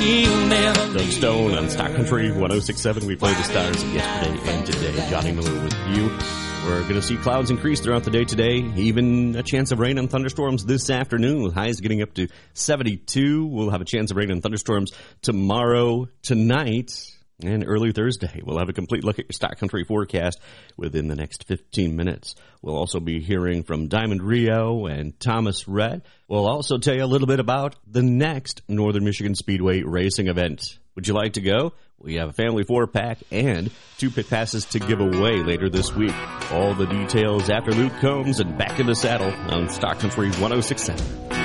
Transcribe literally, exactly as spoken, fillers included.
we'll never Doug Stone on Stock Country one oh six point seven. We played the stars of yesterday and today. Johnny Miller with you. We're going to see clouds increase throughout the day today. Even a chance of rain and thunderstorms this afternoon, with highs getting up to seventy-two. We'll have a chance of rain and thunderstorms tomorrow, tonight, and early Thursday. We'll have a complete look at your Stock Country forecast within the next fifteen minutes. We'll also be hearing from Diamond Rio and Thomas Rhett. We'll also tell you a little bit about the next Northern Michigan Speedway racing event. Would you like to go? We have a family four-pack and two pit passes to give away later this week. All the details after Luke Combs and Back in the Saddle on Stock Country one oh six point seven.